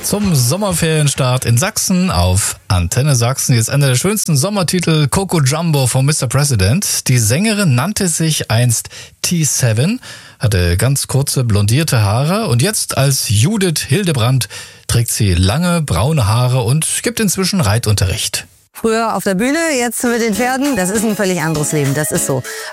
Zum Sommerferienstart in Sachsen auf Antenne Sachsen. Jetzt einer der schönsten Sommertitel, Coco Jumbo von Mr. President. Die Sängerin nannte sich einst T7, hatte ganz kurze blondierte Haare und jetzt als Judith Hildebrandt trägt sie lange braune Haare und gibt inzwischen Reitunterricht. Früher auf der Bühne, jetzt mit den Pferden, das ist ein völlig anderes Leben, das ist so.